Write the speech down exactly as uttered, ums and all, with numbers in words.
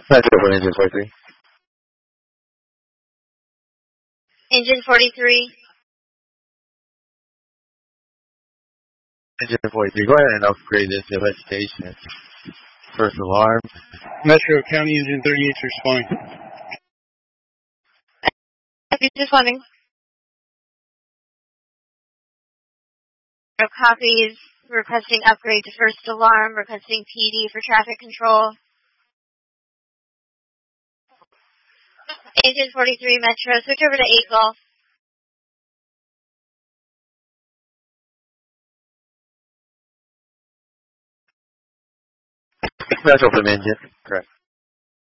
That's open engine forty-three. Engine forty-three. Engine forty-three. Go ahead and upgrade this investigation. First alarm. Metro County Engine thirty-eight responding. Responding. Copies. Requesting upgrade to first alarm. Requesting P D for traffic control. Engine forty-three Metro. Switch over to eight Golf. That's open engine. Correct.